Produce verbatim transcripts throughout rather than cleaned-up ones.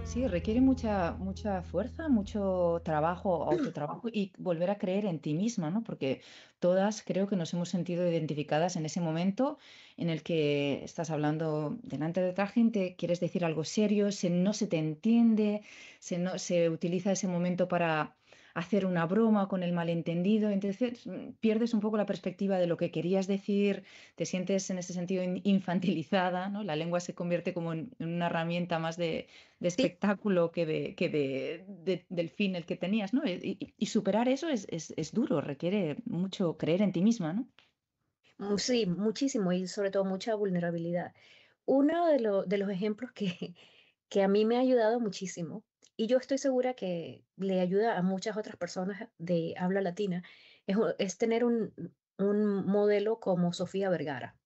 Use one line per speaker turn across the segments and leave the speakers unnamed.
Sí, requiere mucha, mucha fuerza, mucho trabajo, autotrabajo y volver a creer en ti misma, ¿no? Porque todas creo que nos hemos sentido identificadas en ese momento en el que estás hablando delante de otra gente, quieres decir algo serio, se, no se te entiende, se, no, se utiliza ese momento para hacer una broma con el malentendido, entonces mm, pierdes un poco la perspectiva de lo que querías decir, te sientes en ese sentido in- infantilizada, ¿no? La lengua se convierte como en en una herramienta más de de
Sí,
espectáculo que, de, que de, de- del fin el que tenías, ¿no? Y, y- y superar eso es, es, es duro, requiere mucho creer en ti misma, ¿no?
mu- sí, muchísimo y sobre todo mucha vulnerabilidad. Uno de, lo- de los ejemplos que, que a mí me ha ayudado muchísimo, y yo estoy segura que le ayuda a muchas otras personas de habla latina, es, u- es tener un, un modelo como Sofía Vergara,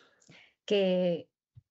que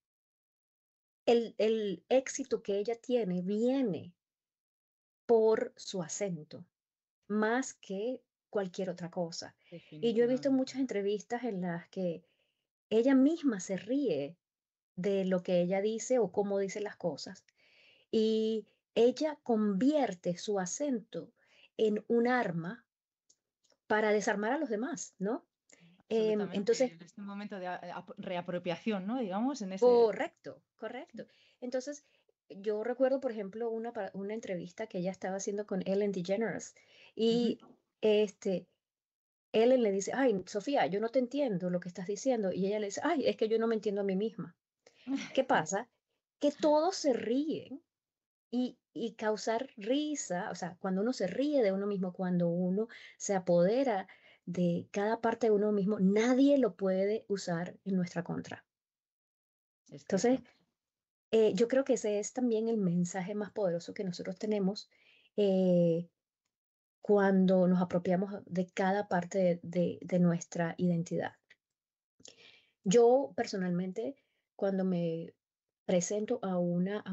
el, el éxito que ella tiene viene por su acento, más que cualquier otra cosa. Y yo he visto
Definitivamente.
muchas entrevistas en las que ella misma se ríe de lo que ella dice o cómo dice las cosas. Y ella convierte su acento en un arma para desarmar a los demás, ¿no? Em,
Absolutamente.
entonces,
En este momento de a- ap- reapropiación, ¿no? Digamos, en ese...
correcto, correcto. Entonces, yo recuerdo, por ejemplo, una, pa- una entrevista que ella estaba haciendo con Ellen DeGeneres
Ujú.
y este, Ellen le dice, ay, Sofía, yo no te entiendo lo que estás diciendo. Y ella le dice, ay, es que yo no me entiendo a mí misma. ¿Qué pasa? Que todos se ríen y, y causar risa, o sea, cuando uno se ríe de uno mismo, cuando uno se apodera de cada parte de uno mismo, nadie lo puede usar en nuestra contra.
Es
Entonces,
cierto.
eh, yo creo que ese es también el mensaje más poderoso que nosotros tenemos eh, cuando nos apropiamos de cada parte de de- de nuestra identidad. Yo personalmente, cuando me presento a una